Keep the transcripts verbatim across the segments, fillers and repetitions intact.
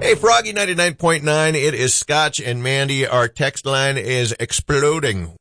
Hey, Froggy ninety-nine point nine. It is Scotch and Mandy. Our text line is exploding.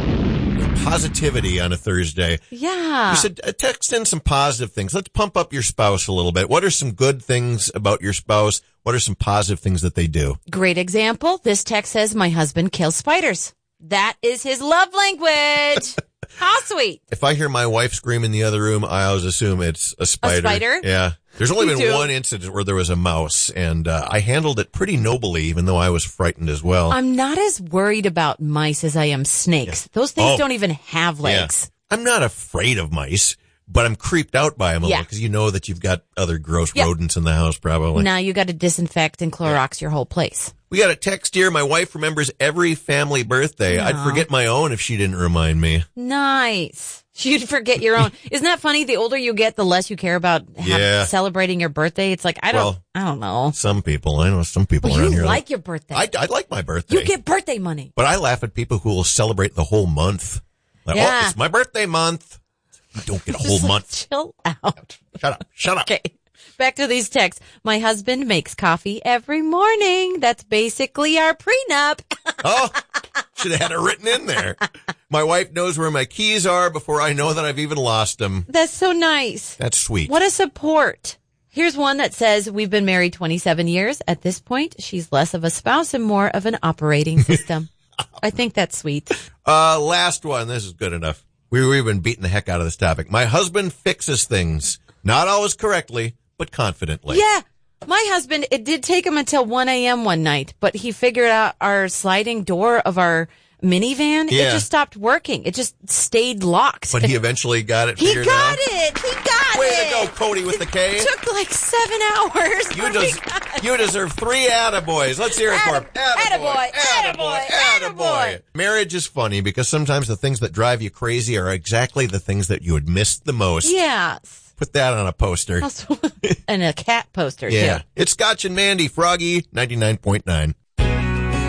Positivity on a Thursday. Yeah. You said uh, text in some positive things. Let's pump up your spouse a little bit. What are some good things about your spouse? What are some positive things that they do? Great example. This text says, my husband kills spiders. That is his love language. How sweet. If I hear my wife scream in the other room, I always assume it's a spider. A spider? Yeah. There's only Me been too. one incident where there was a mouse, and uh, I handled it pretty nobly, even though I was frightened as well. I'm not as worried about mice as I am snakes. Yeah. Those things oh. don't even have legs. Yeah. I'm not afraid of mice, but I'm creeped out by them a yeah. little because you know that you've got other gross yep. rodents in the house probably. Now you got to disinfect and Clorox yeah. your whole place. We got a text here. My wife remembers every family birthday. Aww. I'd forget my own if she didn't remind me. Nice. You'd forget your own. Isn't that funny? The older you get, the less you care about have, yeah. celebrating your birthday. It's like, I don't, well, I don't know. Some people, I know some people well, around you here. like like, your birthday. I, I like my birthday. You get birthday money. But I laugh at people who will celebrate the whole month. Like, yeah. oh, it's my birthday month. You don't get a whole month. Chill out. Shut up. Shut up. Okay. Back to these texts. My husband makes coffee every morning. That's basically our prenup. Oh, should have had it written in there. My wife knows where my keys are before I know that I've even lost them. That's so nice. That's sweet. What a support. Here's one that says, we've been married twenty-seven years. At this point, she's less of a spouse and more of an operating system. I think that's sweet. Uh, last one. This is good enough. We, we've been beating the heck out of this topic. My husband fixes things. Not always correctly, but confidently. Yeah. My husband, it did take him until one a.m. one night, but he figured out our sliding door of our minivan. Yeah. It just stopped working. It just stayed locked. But he eventually got it He figured got out. it. He got Way it. to go, Cody with the K. It took like seven hours. You, des- you deserve three attaboys. Let's hear it for him. Attaboy, attaboy, attaboy. Marriage is funny because sometimes the things that drive you crazy are exactly the things that you would miss the most. Yes. Put that on a poster. And a cat poster, yeah. too. It's Scotch and Mandy, Froggy, ninety-nine point nine.